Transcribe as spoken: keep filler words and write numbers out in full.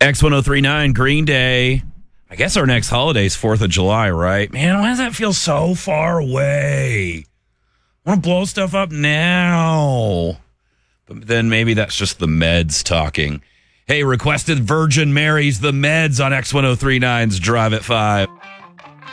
X ten thirty-nine, Green Day. I guess our next holiday is fourth of July, right? Man, why does that feel so far away? I want to blow stuff up now. But then maybe that's just the meds talking. Hey, requested Virgin Mary's The Meds on X ten thirty-nine's Drive at five.